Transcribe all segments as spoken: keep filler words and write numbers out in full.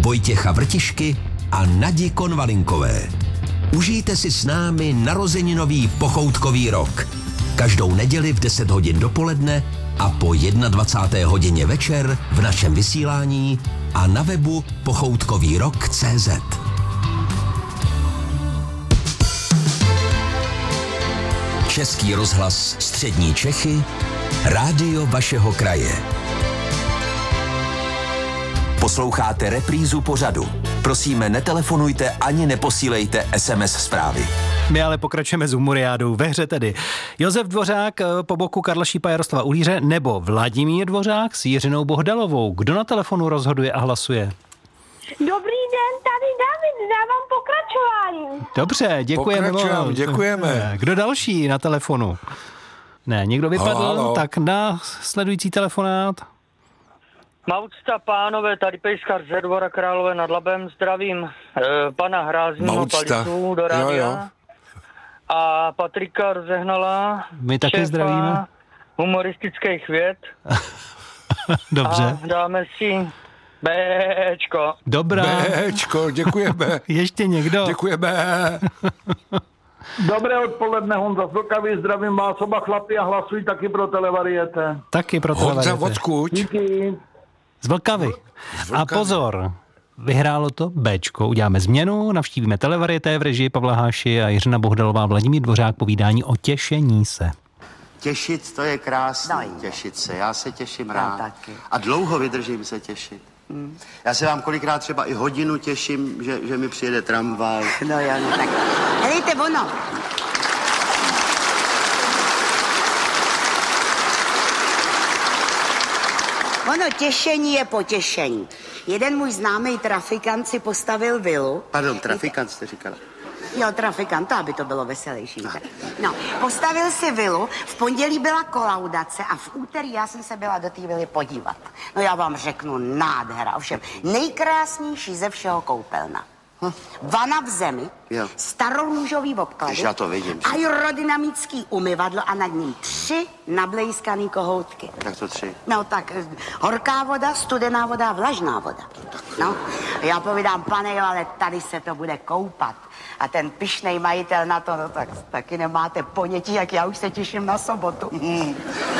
Vojtěcha Vrtišky a Nadi Konvalinkové. Užijte si s námi narozeninový pochoutkový rok. Každou neděli v deset hodin dopoledne a po dvacáté jedné hodině večer v našem vysílání a na webu pochoutkový rok tečka cé zet. Český rozhlas Střední Čechy, rádio vašeho kraje. Posloucháte reprízu pořadu. Prosíme, netelefonujte ani neposílejte es em es zprávy. My ale pokračujeme s humoriádou. Ve hře tedy Josef Dvořák po boku Karla Šípa, Jaroslava Ulíře nebo Vladimír Dvořák s Jiřinou Bohdalovou. Kdo na telefonu rozhoduje a hlasuje? Dobrý den, tady David, dávám pokračování. Dobře, děkujeme. Pokračujeme, děkujeme. Kdo další na telefonu? Ne, někdo vypadl, halo, halo. Tak na sledující telefonát. Maucta pánové, tady Pejskar ze Dvora Králové nad Labem, zdravím e, pana Hrázního Palicu do rádia. Jo, jo. A Patrika Rozehnala, My taky šéfa zdravíme. humoristických věd. Dobře. A dáme si Béčko. Dobrá. Béčko, děkujeme. Ještě někdo? Děkujeme. Dobré odpoledne, Honza z Vlkavy, zdravím vás oba chlapi a hlasují taky pro Televariete. Taky pro Honza, Televariete. odkud? Díky. Z Vlkavy. A pozor, vyhrálo to Béčko. Uděláme změnu, navštívíme Televariete v režii Pavla Háši a Jiřina Bohdalová, Vladimír Dvořák, povídání o těšení se. Těšit, to je krásné, No, těšit se. Já se těším Já rád. taky. A dlouho vydržím se těšit. Hmm. Já se vám kolikrát třeba i hodinu těším, že, že mi přijede tramvaj. No jo, no tak. Helejte, ono. Ono těšení je potěšení. Jeden můj známý trafikant si postavil vilu. Pardon, trafikant jste říkala. Jo, trafikant, to aby to bylo veselější. No, postavil si vilu, v pondělí byla kolaudace a v úterý já jsem se byla do té vily podívat. No já vám řeknu, nádhera, ovšem nejkrásnější ze všeho koupelna. Hm. Vana v zemi, Jo. starorůžový obklady, Když já to vidím. aerodynamický umyvadlo a nad ním tři nablejskaný kohoutky. Jak to tři? No tak, eh, horká voda, studená voda a vlažná voda. No, já povídám, pane jo, ale tady se to bude koupat. A ten pyšnej majitel na to, no tak taky nemáte ponětí, jak já už se těším na sobotu. Hmm.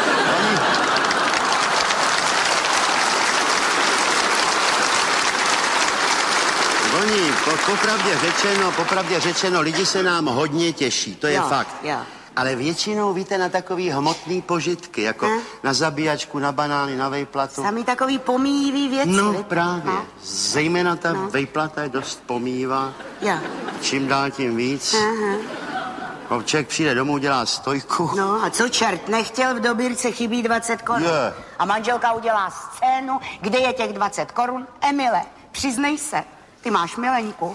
Oni, po, popravdě řečeno, popravdě řečeno, lidi se nám hodně těší, to je Jo, fakt. jo. Ale většinou víte na takový hmotný požitky, jako Hm? na zabíjačku, na banány, na vejplatu. Samý takový pomíjivý věci. No viď? právě. No. Zejména ta No. vejplata je dost pomývá. Jo. Čím dál tím víc. Aha. Když člověk přijde domů, dělá stojku. No a co čert nechtěl, v dobírce chybí dvacet korun. Je. A manželka udělá scénu, kde je těch dvacet korun. Emile, přiznej se, ty máš milenku.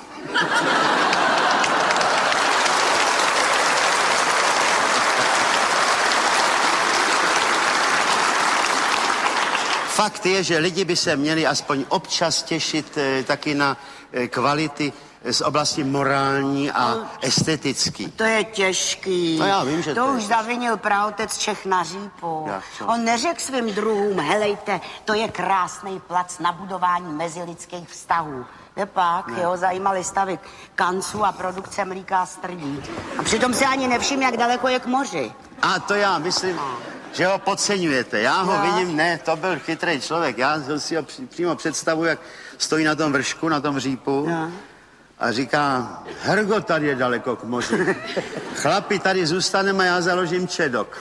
Fakt je, že lidi by se měli aspoň občas těšit eh, taky na eh, kvality z oblasti morální a estetický. To je těžký. No já vím, že to to je už těžký. zavinil praotec Čech na řípu. Jak co? On neřekl svým druhům, helejte, to je krásný plac na budování mezilidských vztahů. Je pak, Ne. jeho zajímaly stavy kanců a produkce mlíka a strdí. A přitom se ani nevšim, jak daleko je k moři. A to já myslím, že ho podceňujete. Já ho Já? vidím, ne, to byl chytrý člověk. Já si ho při- přímo představuji, jak stojí na tom vršku, na tom řípu. Já. A říká, Hergo, tady je daleko k moři. Chlapi, tady zůstaneme, já založím čedok.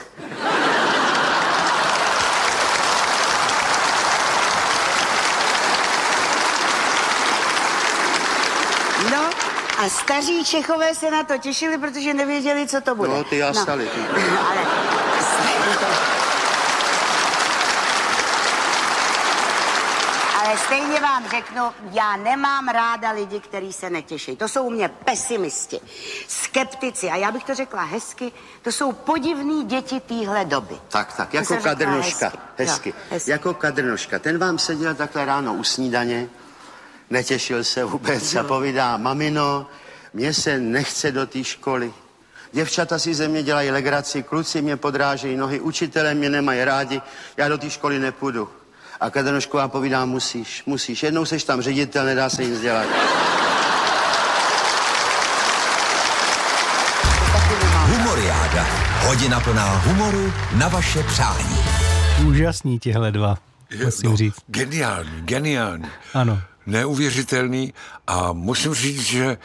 No a staří Čechové se na to těšili, protože nevěděli, co to bude. No, ty jasali, ty. Ale... Ale stejně vám řeknu, já nemám ráda lidi, kteří se netěší. To jsou u mě pesimisti, skeptici. A já bych to řekla hezky, to jsou podivný děti téhle doby. Tak, tak, To jako jsem řekla kadrnoška. hezky. Hezky. Jo, hezky. Jako kadrnoška. Ten vám seděl takhle ráno u snídaně, netěšil se vůbec a povídá, mamino, mně se nechce do té školy. Děvčata si ze mě dělají legraci, kluci mě podrážejí nohy, učitelé mě nemají rádi, já do té školy nepůjdu. A Kadanošková povídá, musíš, musíš. Jednou seš tam ředitel, nedá se nic dělat. Humoriáda. Hodina plná humoru na vaše přání. Úžasní tihle dva, musím no, říct. Geniální, geniální. Ano. Neuvěřitelný a musím říct, že e,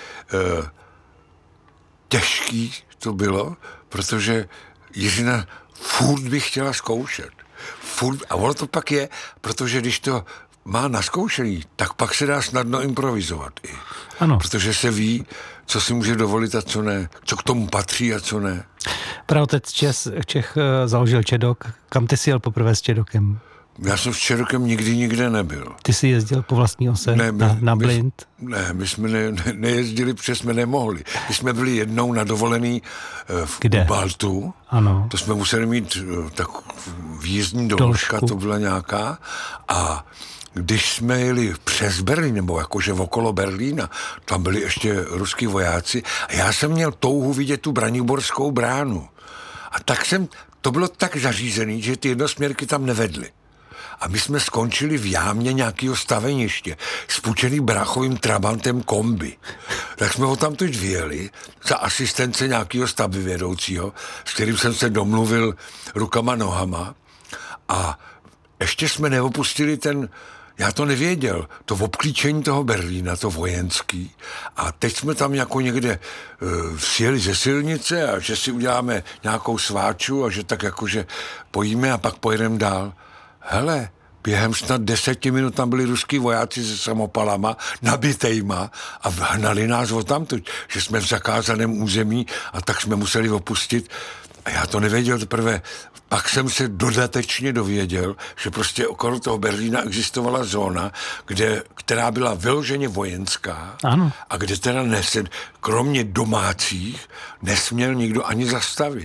těžký to bylo, protože Jiřina furt by chtěla zkoušet. Furt, a ono to pak je, protože když to má naskoušený, tak pak se dá snadno improvizovat i. Ano. Protože se ví, co si může dovolit a co ne, co k tomu patří a co ne. Praotec Čech, Čech založil Čedok. Kam ty jsi jel poprvé s Čedokem? Já jsem s Čedokem nikdy nikde nebyl. Ty jsi jezdil po vlastní ose ne, my, na, na my, blind? Ne, my jsme ne, ne, nejezdili, protože jsme nemohli. My jsme byli jednou na dovolený v Kde? Baltu. Ano. To jsme museli mít tak výjezdní doložka, to byla nějaká. A když jsme jeli přes Berlín, nebo jakože okolo Berlína, tam byli ještě ruský vojáci a já jsem měl touhu vidět tu Braniborskou bránu. A tak jsem, to bylo tak zařízený, že ty jednosměrky tam nevedly. A my jsme skončili v jámě nějakého staveniště s půjčeným bráchovým trabantem kombi. Tak jsme ho tam teď vyjeli za asistence nějakého stavbyvedoucího, s kterým jsem se domluvil rukama nohama a ještě jsme neopustili ten, já to nevěděl, to obklíčení toho Berlína, to vojenský. A teď jsme tam jako někde uh, sjeli ze silnice a že si uděláme nějakou sváču a že tak jakože pojíme a pak pojedeme dál. Hele, během snad deseti minut tam byli ruský vojáci se samopalama, nabitejma a vhnali nás odtamtud, že jsme v zakázaném území a tak jsme museli opustit. A já to nevěděl teprve. Pak jsem se dodatečně dověděl, že prostě okolo toho Berlína existovala zóna, kde, která byla vyloženě vojenská. Ano. A kde teda nesed, kromě domácích, nesměl nikdo ani zastavit.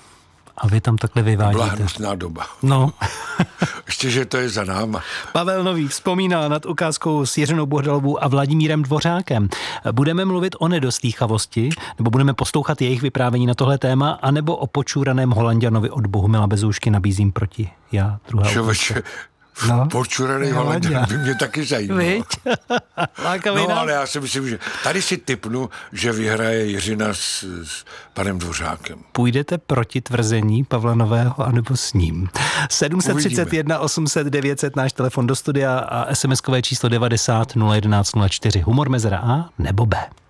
A vy tam takhle vyvádíte. Byla hnusná doba. No. Ještě, že to je za náma. Pavel Nový vzpomíná nad ukázkou s Jiřinou Bohdalovou a Vladimírem Dvořákem. Budeme mluvit o nedoslýchavosti, nebo budeme poslouchat jejich vyprávění na tohle téma, anebo o počúraném Holanďanovi od Bohumila Bezoušky nabízím proti. Já, druhá ukázka. No. Počuraný Holanďan by mě taky zajímal. No, ale já si myslím, že tady si tipnu, že vyhraje Jiřina s, s panem Dvořákem. Půjdete proti tvrzení Pavla Nového, anebo s ním? sedm set třicet jedna osm set devět set náš telefon do studia a es em eskové číslo devadesát nula jedenáct nula čtyři. Humor mezera A nebo B.